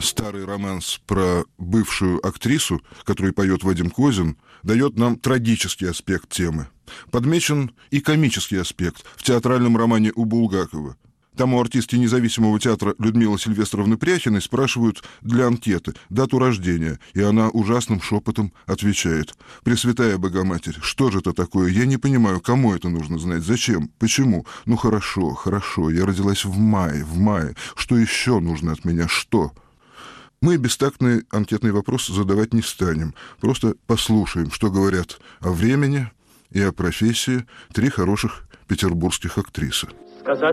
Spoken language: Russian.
старый романс про бывшую актрису, которую поет Вадим Козин, дает нам трагический аспект темы. Подмечен и комический аспект в театральном романе у Булгакова. Там у артистки независимого театра Людмилы Сильвестровны Пряхиной спрашивают для анкеты дату рождения, и она ужасным шепотом отвечает: «Пресвятая Богоматерь, что же это такое? Я не понимаю, кому это нужно знать, зачем, почему? Ну хорошо, я родилась в мае. Что еще нужно от меня, что?» Мы бестактный анкетный вопрос задавать не станем, просто послушаем, что говорят о времени и о профессии три хороших петербургских актрисы. Сказать